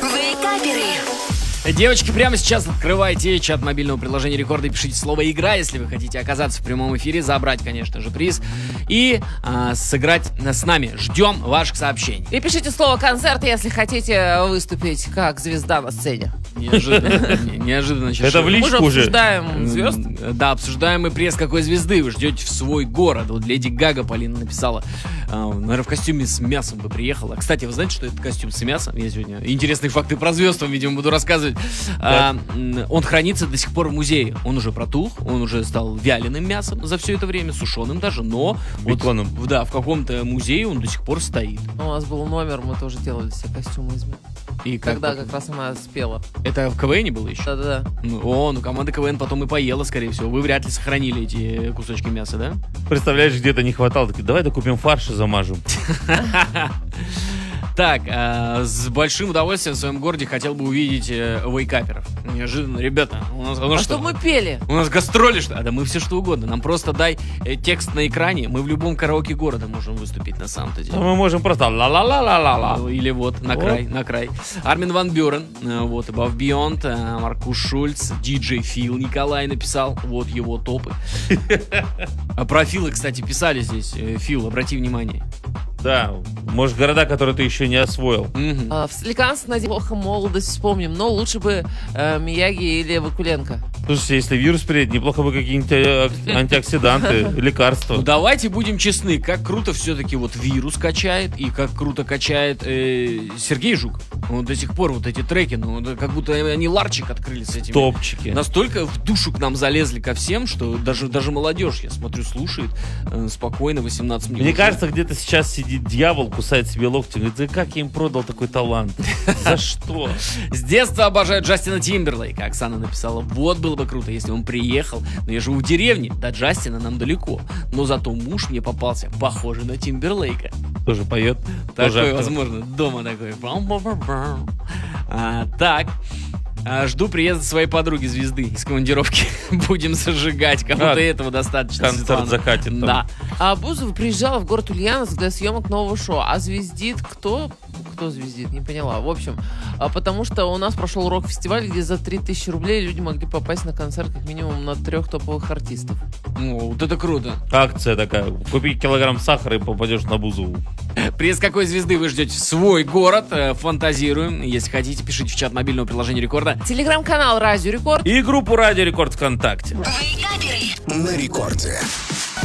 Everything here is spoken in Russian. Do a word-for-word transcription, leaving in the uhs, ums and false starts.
Вейкаперы. Девочки, прямо сейчас открывайте чат мобильного приложения Рекорда и пишите слово «Игра», если вы хотите оказаться в прямом эфире, забрать, конечно же, приз и а, сыграть с нами. Ждем ваших сообщений. И пишите слово «концерт», если хотите выступить как звезда на сцене. Неожиданно. не- Неожиданно. Это в Мы же личку уже. обсуждаем звезд. М, Да, обсуждаем мы пресс какой звезды вы ждете в свой город. Вот Леди Гага Полина написала, а, наверное, в костюме с мясом бы приехала. Кстати, вы знаете, что это костюм с мясом? Я сегодня интересные факты про звезд вам, видимо, буду рассказывать. А, м, он хранится до сих пор в музее. Он уже протух, он уже стал вяленым мясом за все это время, сушеным даже, но вот Беконом. в- да, в каком-то музее он до сих пор стоит. У нас был номер, мы тоже делали себе костюмы из мяса. И как Когда потом- как раз она спела. Это в КВН было еще? Да-да-да. Ну, о, ну команда КВН потом и поела, скорее всего. Вы вряд ли сохранили эти кусочки мяса, да? Представляешь, где-то не хватало. Такие, давай докупим фарш и замажем. Так, э, с большим удовольствием в своем городе хотел бы увидеть э, вейкаперов. Неожиданно, ребята, у нас, у нас А что мы пели? У нас гастроли, что? А да мы все что угодно. Нам просто дай э, текст на экране, мы в любом караоке города можем выступить на самом-то А деле. мы можем просто ла-ла-ла-ла-ла-ла. Ну, или вот, на Вот. край, на край. Армин Ван Бюрен, э, вот, Above Beyond, э, Маркус Шульц, диджей Фил Николай написал, вот его топы. А про Фила, кстати, писали здесь. Э, Фил, обрати внимание. Да, может, города, которые ты еще не освоил. Мгм. А, в Соликамске на плохо молодость вспомним, но лучше бы э, Мияги или Вакуленко. Слушайте, если вирус приедет, неплохо бы какие-нибудь э, ак- антиоксиданты, лекарства. Ну давайте будем честны, как круто все-таки вот вирус качает и как круто качает э, Сергей Жуков. Ну, до сих пор вот эти треки, ну да, как будто они ларчик открыли с этими. Топчики. Настолько в душу к нам залезли ко всем, что даже, даже молодежь, я смотрю, слушает э, спокойно, восемнадцать минут. Мне кажется, где-то сейчас сидит дьявол, кусает себе локти. Говорит, да как я им продал такой талант? За что? С детства обожаю Джастина Тимберлейка. Оксана написала, вот было бы круто, если он приехал. Но я живу в деревне, до Джастина нам далеко. Но зато муж мне попался, похожий на Тимберлейка. Тоже поет. тоже Такой, актер. возможно, дома такой. Бам-бам-бам-бам. А, так. А, жду приезда своей подруги звезды из командировки. Будем зажигать. Кому-то А, этого достаточно. концерт Светлана. закатит там. Да. А Бузова приезжала в город Ульяновск для съемок нового шоу. А звездит кто? Кто звездит? Не поняла. В общем, а потому что у нас прошел рок-фестиваль, где за три тысячи рублей люди могли попасть на концерт как минимум на трех топовых артистов. О, вот это круто. Акция такая. Купи килограмм сахара и попадешь на Бузову. Приезд какой звезды вы ждете в свой город? Э, Фантазируем. Если хотите, пишите в чат мобильного приложения Рекорда. Телеграм-канал Радио Рекорд. И группу Радио Рекорд ВКонтакте. Вейкаперы. На рекорде.